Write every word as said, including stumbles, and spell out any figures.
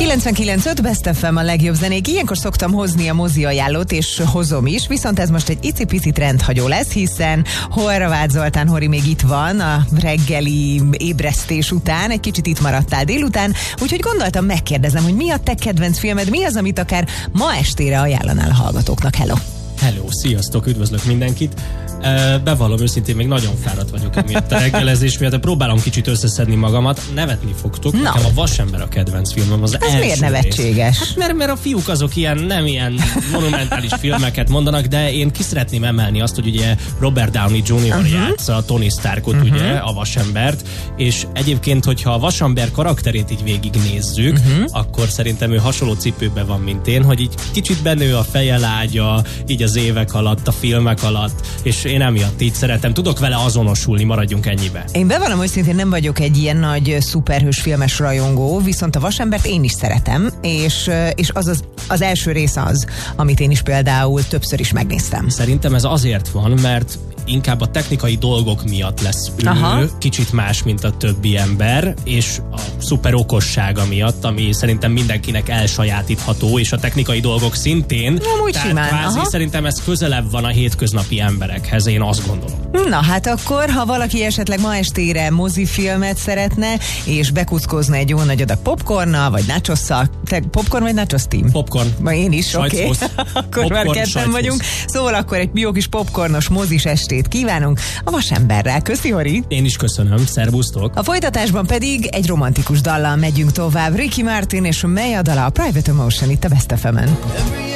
kilencvenkilenc öt Best ef em a legjobb zenék. Ilyenkor szoktam hozni a mozi ajánlót, és hozom is, viszont ez most egy icipici rendhagyó lesz, hiszen Horváth Zoltán Hori még itt van a reggeli ébresztés után, egy kicsit itt maradtál délután, úgyhogy gondoltam, megkérdezem, hogy mi a te kedvenc filmed, mi az, amit akár ma estére ajánlanál a hallgatóknak. Hello! Hello, sziasztok, üdvözlök mindenkit! Bevallom őszintén, még nagyon fáradt vagyok emiatt a reggelezés miatt, de próbálom kicsit összeszedni magamat. Nevetni fogtok, Na. nekem a Vasember a kedvenc filmem, az Ez első miért nevetséges? Hát mert, mert a fiúk azok ilyen, nem ilyen monumentális filmeket mondanak, de én ki szeretném emelni azt, hogy ugye Robert Downey junior Uh-huh. játsza a Tony Starkot, uh-huh. ugye, a Vasembert, és egyébként, hogyha a Vasember karakterét így végignézzük, uh-huh. akkor szerintem ő hasonló cipőben van, mint én, hogy így kicsit benő a feje lágya, így az évek alatt, a filmek alatt, és én emiatt így szeretem. Tudok vele azonosulni, maradjunk ennyibe. Én bevallom, hogy szintén nem vagyok egy ilyen nagy szuperhős filmes rajongó, viszont a Vasembert én is szeretem, és, és az, az az első rész az, amit én is például többször is megnéztem. Szerintem ez azért van, mert inkább a technikai dolgok miatt lesz ő Aha. kicsit más, mint a többi ember, és a szuper okossága miatt, ami szerintem mindenkinek elsajátítható, és a technikai dolgok szintén. Nem úgy tehát simán. kvázi Aha. szerintem ez közelebb van a hétköznapi emberekhez, én azt gondolom. Na hát akkor, ha valaki esetleg ma estére mozifilmet szeretne, és bekuckozna egy jó nagy adag popcornnal, vagy nachosszal. Te popcorn vagy nachos team? Popcorn. Ma én is, oké. Okay. Akkor popcorn, már ketten sajtfósz. Vagyunk. Szóval akkor egy jó kis popcornos mozis estét kívánunk a Vasemberrel. Köszi, Hori! Én is köszönöm, szervusztok! A folytatásban pedig egy romantikus dallal megyünk tovább. Ricky Martin és Mely a dala, a Private Emotion itt a Best ef emen.